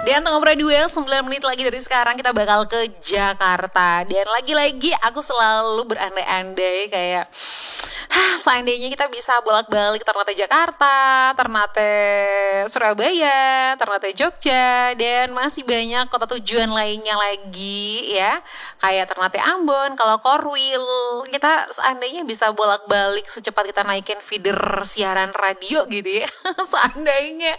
Dan tengah berdua 9 menit lagi dari sekarang kita bakal ke Jakarta. Dan lagi-lagi aku selalu berandai-andai kayak seandainya kita bisa bolak-balik Ternate Jakarta, Ternate Surabaya, Ternate Jogja, dan masih banyak kota tujuan lainnya lagi ya. Kayak Ternate Ambon, kalau Korwil, kita seandainya bisa bolak-balik secepat kita naikin feeder siaran radio gitu ya. Seandainya.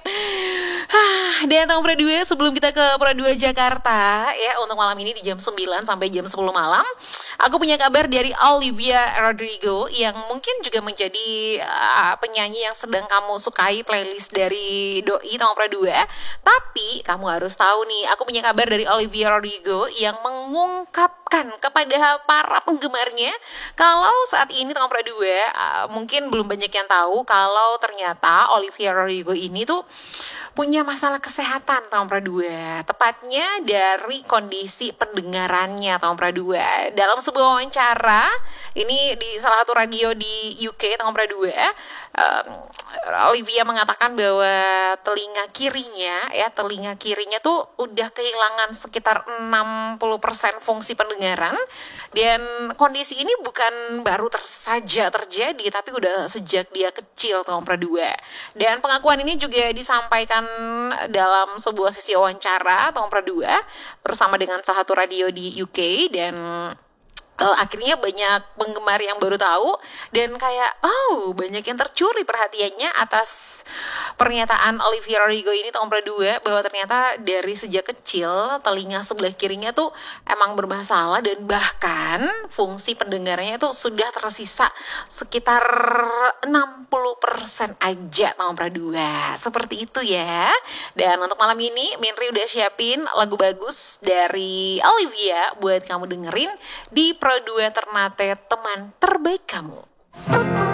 Dan tengah berdua sebelum kita ke Pura 2 Jakarta ya, untuk malam ini di jam 9 sampai jam 10 malam, aku punya kabar dari Olivia Rodrigo yang mungkin juga menjadi penyanyi yang sedang kamu sukai playlist dari Doi Tengah Pura 2. Tapi kamu harus tahu nih, aku punya kabar dari Olivia Rodrigo yang mengungkapkan kepada para penggemarnya kalau saat ini Tengah Pura 2 mungkin belum banyak yang tahu kalau ternyata Olivia Rodrigo ini tuh punya masalah kesehatan Tengah Pura 2, tepatnya dari kondisi pendengarannya Tengah Pura 2. Dalam sebuah wawancara ini di salah satu radio di UK Tengah Pura 2, Olivia mengatakan bahwa telinga kirinya tuh udah kehilangan sekitar 60% fungsi pendengaran, dan kondisi ini bukan baru saja terjadi tapi udah sejak dia kecil Tengah Pura 2. Dan pengakuan ini juga disampaikan dalam sebuah sesi wawancara Tengah Pura 2 bersama dengan salah satu radio di UK, dan akhirnya banyak penggemar yang baru tahu dan kayak banyak yang tercuri perhatiannya atas pernyataan Olivia Rodrigo ini Tengah Pura 2 bahwa ternyata dari sejak kecil telinga sebelah kirinya tuh emang bermasalah, dan bahkan fungsi pendengarannya tuh sudah tersisa sekitar 60% aja Tengah Pura 2. Seperti itu ya. Dan untuk malam ini Minri udah siapin lagu bagus dari Olivia buat kamu dengerin di Pro 2 Ternate, teman terbaik kamu.